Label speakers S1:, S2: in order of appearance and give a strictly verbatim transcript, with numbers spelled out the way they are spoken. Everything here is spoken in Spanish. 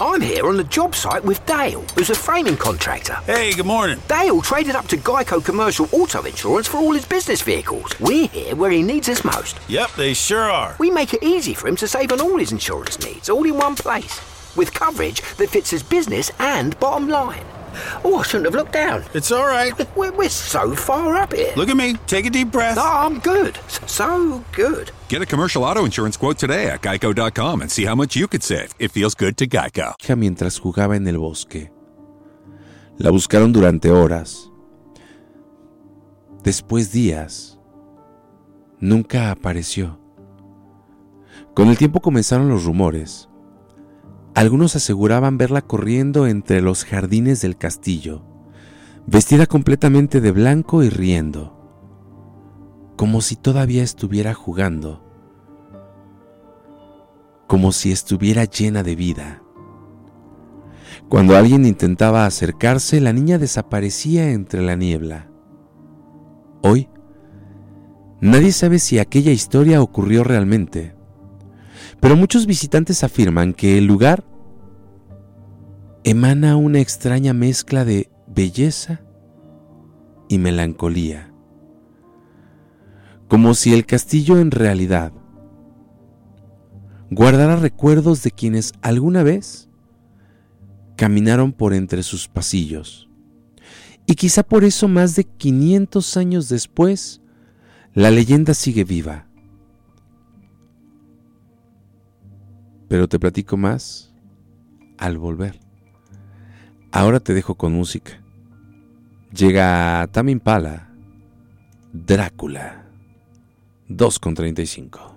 S1: I'm here on the job site with Dale, who's a framing contractor.
S2: Hey, good morning.
S1: Dale traded up to Geico Commercial Auto Insurance for all his business vehicles. We're here where he needs us most.
S2: Yep, they sure are.
S1: We make it easy for him to save on all his insurance needs, all in one place, with coverage that fits his business and bottom line. Oh, I shouldn't have looked down.
S2: It's all right.
S1: We're, we're so far up here.
S2: Look at me. Take a deep breath.
S1: No, I'm good. So good.
S3: Get a commercial auto insurance quote today at geico dot com and see how much you could save. It feels good to Geico.
S4: Mientras jugaba en el bosque. La buscaron durante horas. Después días. Nunca apareció. Con el tiempo comenzaron los rumores. Algunos aseguraban verla corriendo entre los jardines del castillo, vestida completamente de blanco y riendo, como si todavía estuviera jugando, como si estuviera llena de vida. Cuando alguien intentaba acercarse, la niña desaparecía entre la niebla. Hoy, nadie sabe si aquella historia ocurrió realmente. Pero muchos visitantes afirman que el lugar emana una extraña mezcla de belleza y melancolía, como si el castillo en realidad guardara recuerdos de quienes alguna vez caminaron por entre sus pasillos. Y quizá por eso, más de quinientos años después, la leyenda sigue viva. Pero te platico más al volver. Ahora te dejo con música. Llega Tame Impala, Drácula, dos con treinta y cinco.